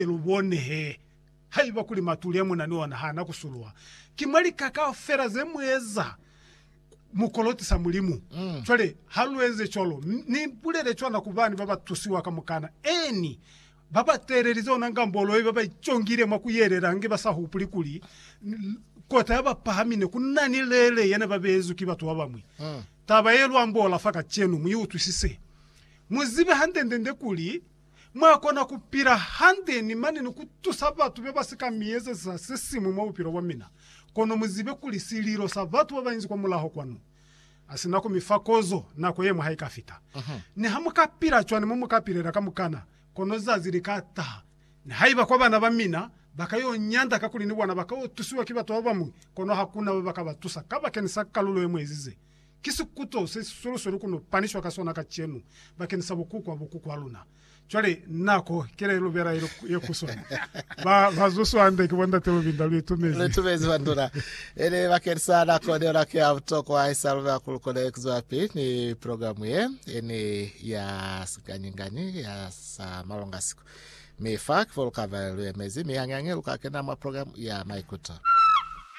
elubone he haiba kuli matulia munani wana hana kusulwa kimali kakao fera zemweza mukoloti sa mulimu chole haluenze cholo ni bulele chwana kubani baba tusiwa kamukana eni baba tererizo nangambolo baba ichongire makuyerera nge basahupuli kuli kota yaba pahamine kunani lele yana babezu kibatu babamwe taba yelu ambola faka chenu muyutu sise muzibe handendende kuli mwakona kupira hande ni mani nukutusa batu bebasika mieze za sisimu mwupira wamina kono muzibe kuli siliro sa batu babainzi kwa mulaho kwanu asinako mifakozo nako yemu haikafita ni hamukapira chwani mumukapirira kamukana kono zazirikata ni haiba kwa bana bamina bakayo nyanda kakuli ni bwana bakayo tusiwa kibatu babamu kono hakuna babakabatusa kabakenisa kalulo yemwezize kisikuto solo kuno panishwa kasona kachenu bakenisa bukuku abukuku aluna chwale nako kile lubera yekusona bazuso ande kibonda telo bindalu tumezi bandura ele bakenisa nako ndio nakia mtoko wa isalva kulukole kuzapi ni programu ye ene ya sikanyingani ya sa malonga siku mefak volka vale mezi miangange lukakena ma program ya maikuta